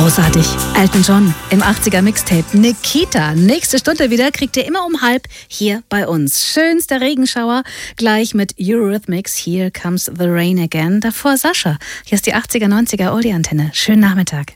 Großartig. Elton John im 80er Mixtape. Nikita. Nächste Stunde wieder kriegt ihr immer um 12 hier bei uns. Schönster Regenschauer. Gleich mit Eurythmics. Here Comes the Rain Again. Davor Sascha. Hier ist die 80er, 90er Oldie-Antenne. Schönen Nachmittag.